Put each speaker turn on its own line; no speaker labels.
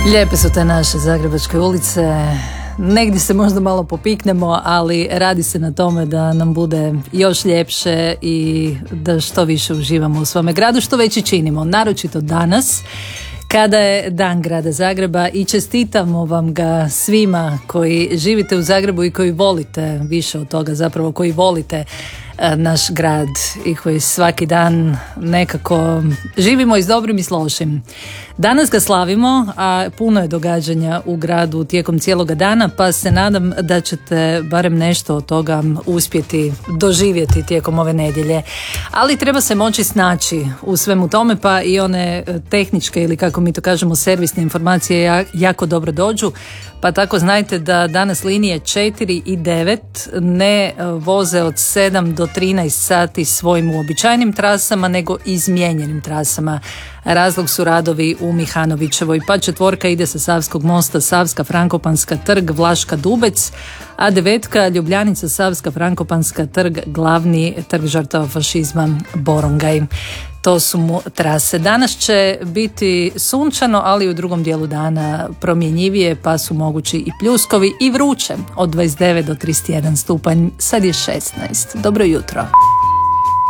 Lijepe su te naše zagrebačke ulice, negdje se možda malo popiknemo, ali radi se na tome da nam bude još ljepše i da što više uživamo u svome gradu, što već i činimo, naročito danas kada je Dan grada Zagreba i čestitamo vam ga svima koji živite u Zagrebu i koji volite, više od toga zapravo, koji volite naš grad i koji svaki dan nekako živimo i s dobrim i s lošim. Danas ga slavimo, a puno je događanja u gradu tijekom cijeloga dana, pa se nadam da ćete barem nešto od toga uspjeti doživjeti tijekom ove nedjelje. Ali treba se moći snaći u svemu tome, pa i one tehničke ili kako mi to kažemo servisne informacije jako dobro dođu. Pa tako znajte da danas linije 4 i 9 ne voze od 7 do 13 sati svojim uobičajenim trasama, nego izmijenjenim trasama. Razlog su radovi u Mihanovićevoj, pa 4 ide sa Savskog mosta, Savska, Frankopanska, Trg, Vlaška, Dubec, a 9 Ljubljanica, Savska, Frankopanska, Trg, glavni trg žrtava fašizma, Borongaj. To su mu trase. Danas će biti sunčano, ali u drugom dijelu dana promjenjivije, pa su mogući i pljuskovi i vruće od 29 do 31 stupanj. Sad je 16. Dobro jutro.